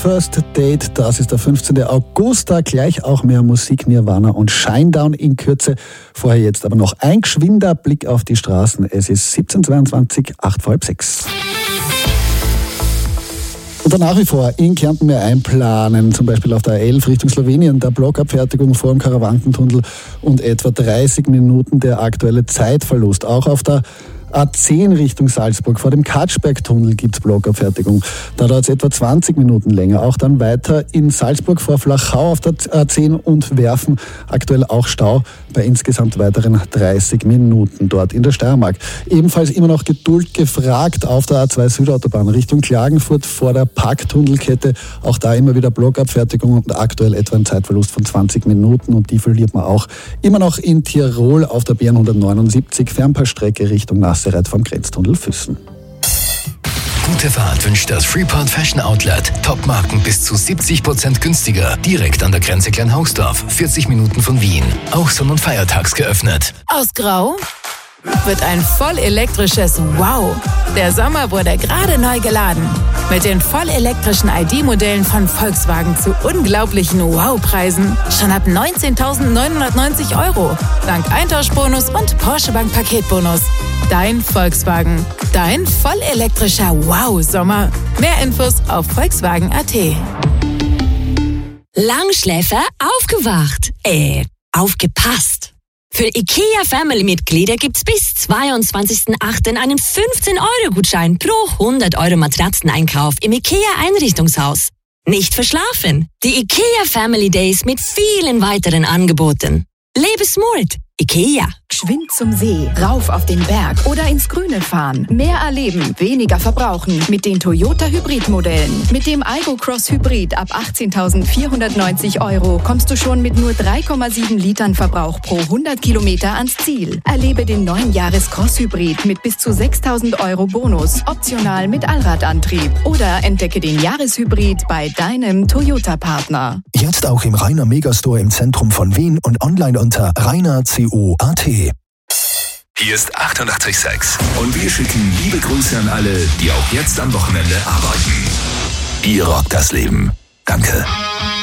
First Date, das ist der 15. August, da gleich auch mehr Musik, Nirvana und Shinedown in Kürze. Vorher jetzt aber noch ein geschwinder Blick auf die Straßen. Es ist 17:22, 5:08. Und dann nach wie vor in Kärnten mehr einplanen, zum Beispiel auf der A11 Richtung Slowenien, der Blockabfertigung vor dem Karawankentunnel und etwa 30 Minuten der aktuelle Zeitverlust. Auch auf der A10 Richtung Salzburg vor dem Katschbergtunnel gibt es Blockabfertigung. Da dauert es etwa 20 Minuten länger. Auch dann weiter in Salzburg vor Flachau auf der A10 und Werfen. Aktuell auch Stau bei insgesamt weiteren 30 Minuten dort in der Steiermark. Ebenfalls immer noch Geduld gefragt auf der A2 Südautobahn Richtung Klagenfurt vor der Packtunnelkette. Auch da immer wieder Blockabfertigung und aktuell etwa ein Zeitverlust von 20 Minuten. Und die verliert man auch immer noch in Tirol auf der BN 179 Fernpassstrecke Richtung Nassereit vom Grenztunnel Füssen. Gute Fahrt wünscht das Freeport Fashion Outlet. Top-Marken bis zu 70% günstiger. Direkt an der Grenze Kleinhausdorf, 40 Minuten von Wien. Auch sonn- und feiertags geöffnet. Aus Grau wird ein vollelektrisches Wow. Der Sommer wurde gerade neu geladen. Mit den vollelektrischen ID-Modellen von Volkswagen zu unglaublichen Wow-Preisen. Schon ab 19.990 €. Dank Eintauschbonus und Porsche Bank Paketbonus. Dein Volkswagen. Dein vollelektrischer Wow-Sommer. Mehr Infos auf Volkswagen.at. Langschläfer aufgewacht. Aufgepasst. Für IKEA-Family-Mitglieder gibt's bis 22.08. einen 15-€-Gutschein pro 100 € Matratzeneinkauf im IKEA-Einrichtungshaus. Nicht verschlafen. Die IKEA Family Days mit vielen weiteren Angeboten. Lebe smart. IKEA. Geschwind zum See, rauf auf den Berg oder ins Grüne fahren. Mehr erleben, weniger verbrauchen mit den Toyota Hybrid-Modellen. Mit dem Aygo Cross Hybrid ab 18.490 € kommst du schon mit nur 3,7 Litern Verbrauch pro 100 Kilometer ans Ziel. Erlebe den neuen Jahres-Cross Hybrid mit bis zu 6.000 € Bonus, optional mit Allradantrieb. Oder entdecke den Jahreshybrid bei deinem Toyota-Partner. Jetzt auch im Rainer Megastore im Zentrum von Wien und online unter rainer.co.at. Hier ist 88,6. Und wir schicken liebe Grüße an alle, die auch jetzt am Wochenende arbeiten. Ihr rockt das Leben. Danke.